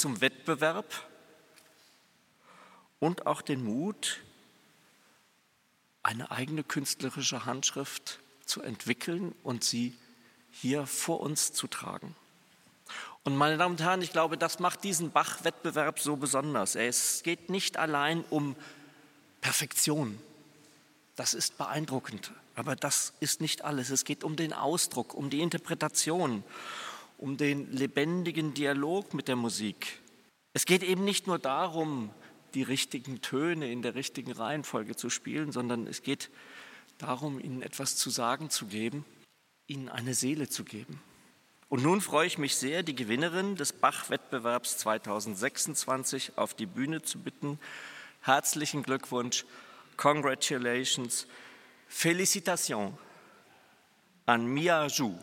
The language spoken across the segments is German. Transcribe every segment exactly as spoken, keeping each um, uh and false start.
zum Wettbewerb und auch den Mut, eine eigene künstlerische Handschrift zu entwickeln und sie hier vor uns zu tragen. Und meine Damen und Herren, ich glaube, das macht diesen Bach-Wettbewerb so besonders. Es geht nicht allein um Perfektion. Das ist beeindruckend, aber das ist nicht alles. Es geht um den Ausdruck, um die Interpretation, um den lebendigen Dialog mit der Musik. Es geht eben nicht nur darum, die richtigen Töne in der richtigen Reihenfolge zu spielen, sondern es geht darum, ihnen etwas zu sagen zu geben, ihnen eine Seele zu geben. Und nun freue ich mich sehr, die Gewinnerin des Bach-Wettbewerbs zweitausendsechsundzwanzig auf die Bühne zu bitten. Herzlichen Glückwunsch, congratulations, félicitations an Mia Zhu.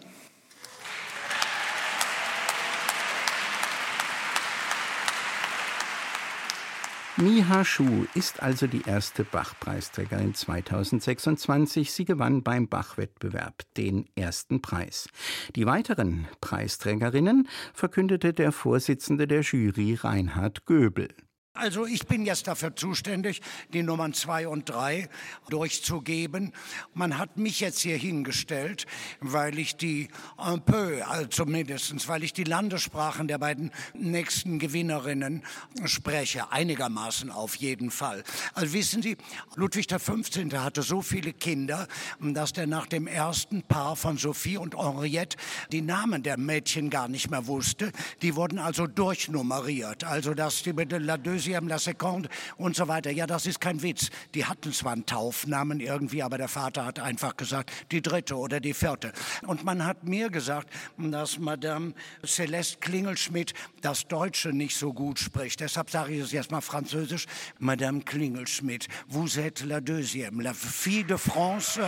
Miha Schuh ist also die erste Bach-Preisträgerin zweitausendsechsundzwanzig. Sie gewann beim Bach-Wettbewerb den ersten Preis. Die weiteren Preisträgerinnen verkündete der Vorsitzende der Jury, Reinhard Göbel. Also ich bin jetzt dafür zuständig, die Nummern zwei und drei durchzugeben. Man hat mich jetzt hier hingestellt, weil ich die un peu, also zumindest, weil ich die Landessprachen der beiden nächsten Gewinnerinnen spreche, einigermaßen auf jeden Fall. Also wissen Sie, Ludwig der fünfzehnte hatte so viele Kinder, dass der nach dem ersten Paar von Sophie und Henriette die Namen der Mädchen gar nicht mehr wusste. Die wurden also durchnummeriert. Also das die La Deuxième, La Seconde und so weiter. Ja, das ist kein Witz. Die hatten zwar einen Taufnamen irgendwie, aber der Vater hat einfach gesagt, die dritte oder die vierte. Und man hat mir gesagt, dass Madame Céleste Klingelschmidt das Deutsche nicht so gut spricht. Deshalb sage ich es jetzt mal französisch. Madame Klingelschmidt, vous êtes la deuxième, la fille de France.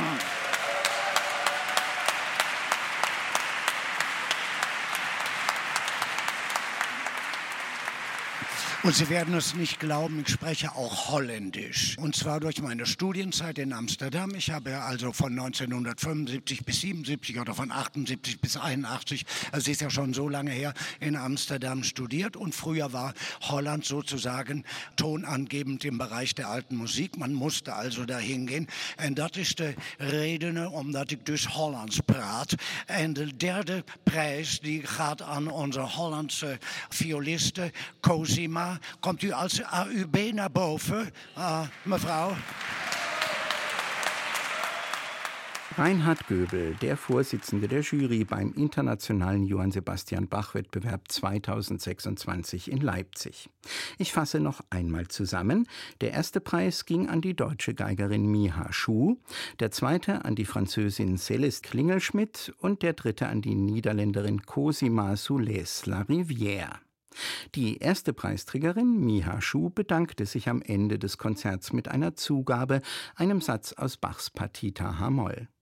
Und Sie werden es nicht glauben, ich spreche auch Holländisch. Und zwar durch meine Studienzeit in Amsterdam. Ich habe ja also von neunzehnhundertfünfundsiebzig bis siebenundsiebzig oder von achtundsiebzig bis einundachtzig, also ist ja schon so lange her, in Amsterdam studiert. Und früher war Holland sozusagen tonangebend im Bereich der alten Musik. Man musste also dahin gehen. En dat is de reden omdat ik dus Hollands praat. En de derde prijs die gaat aan onze Hollandse violiste Cosima. Kommt u als A U B naar boven, uh, mevrouw? Reinhard Göbel, der Vorsitzende der Jury beim internationalen Johann Sebastian Bach-Wettbewerb zweitausendsechsundzwanzig in Leipzig. Ich fasse noch einmal zusammen. Der erste Preis ging an die deutsche Geigerin Miha Schuh, der zweite an die Französin Céleste Klingelschmidt und der dritte an die Niederländerin Cosima Soulès-Larivière. Die erste Preisträgerin, Miha Schuh, bedankte sich am Ende des Konzerts mit einer Zugabe, einem Satz aus Bachs Partita H-Moll.